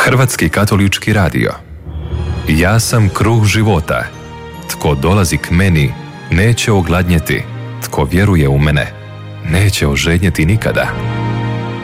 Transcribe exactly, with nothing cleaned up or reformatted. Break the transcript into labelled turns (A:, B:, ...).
A: Hrvatski katolički radio. Ja sam kruh života. Tko dolazi k meni, neće ogladnjeti. Tko vjeruje u mene, neće ožednjeti nikada.